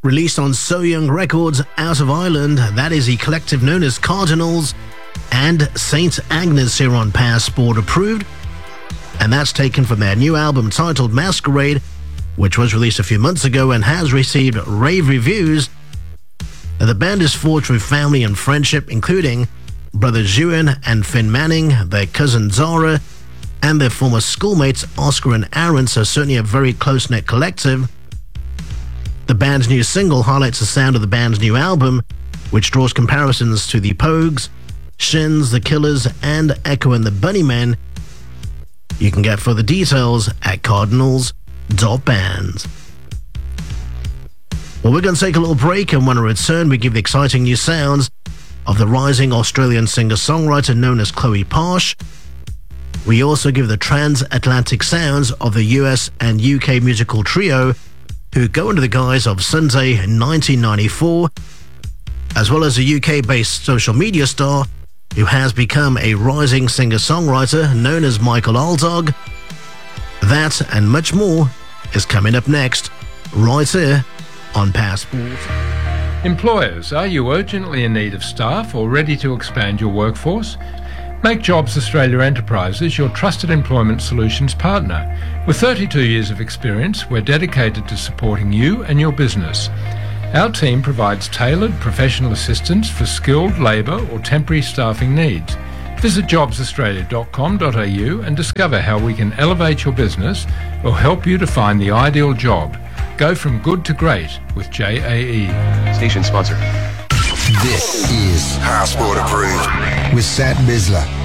Released on So Young Records out of Ireland, that is the collective known as Cardinals, and Saint Agnes here on Passport Approved. And that's taken from their new album titled Masquerade, which was released a few months ago and has received rave reviews. The band is forged through family and friendship, including brothers Ewan and Finn Manning, their cousin Zara, and their former schoolmates Oscar and Aaron, so certainly a very close-knit collective. The band's new single highlights the sound of the band's new album, which draws comparisons to the Pogues, Shins, The Killers, and Echo and the Bunnymen. You can get further details at cardinals.band. Well, we're going to take a little break, and when we return, we give the exciting new sounds of the rising Australian singer-songwriter known as Chloe Parsh. We also give the transatlantic sounds of the US and UK musical trio who go under the guise of Sunday 1994, as well as a UK-based social media star who has become a rising singer-songwriter known as Michael Aldog. That and much more is coming up next, right here on Passport. Employers, are you urgently in need of staff or ready to expand your workforce? Make Jobs Australia Enterprises your trusted employment solutions partner. With 32 years of experience, we're dedicated to supporting you and your business. Our team provides tailored professional assistance for skilled labour or temporary staffing needs. Visit jobsaustralia.com.au and discover how we can elevate your business or help you to find the ideal job. Go from good to great with JAE. Station sponsor. This is Passport Approved with Sat Bisla.